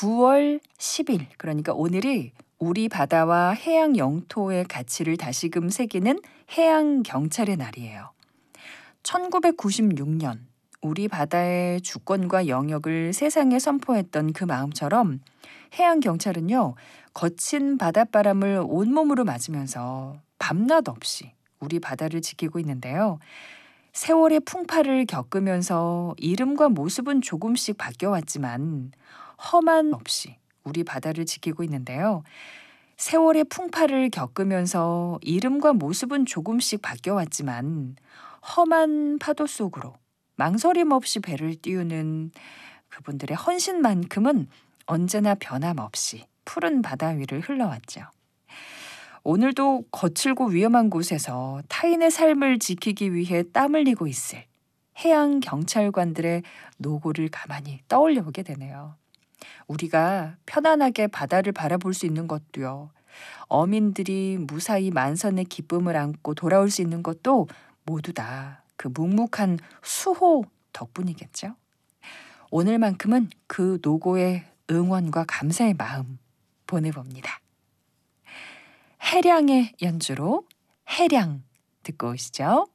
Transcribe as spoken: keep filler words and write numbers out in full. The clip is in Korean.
구월 십일, 그러니까 오늘이 우리 바다와 해양 영토의 가치를 다시금 새기는 해양경찰의 날이에요. 천구백구십육 년 우리 바다의 주권과 영역을 세상에 선포했던 그 마음처럼 해양경찰은요, 거친 바닷바람을 온몸으로 맞으면서 밤낮 없이 우리 바다를 지키고 있는데요. 세월의 풍파를 겪으면서 이름과 모습은 조금씩 바뀌어왔지만 험한 없이 우리 바다를 지키고 있는데요. 세월의 풍파를 겪으면서 이름과 모습은 조금씩 바뀌어왔지만 험한 파도 속으로 망설임 없이 배를 띄우는 그분들의 헌신만큼은 언제나 변함없이 푸른 바다 위를 흘러왔죠. 오늘도 거칠고 위험한 곳에서 타인의 삶을 지키기 위해 땀 흘리고 있을 해양 경찰관들의 노고를 가만히 떠올려 보게 되네요. 우리가 편안하게 바다를 바라볼 수 있는 것도요, 어민들이 무사히 만선의 기쁨을 안고 돌아올 수 있는 것도 모두 다 그 묵묵한 수호 덕분이겠죠. 오늘만큼은 그 노고의 응원과 감사의 마음 보내봅니다. 해량의 연주로 해량 듣고 오시죠.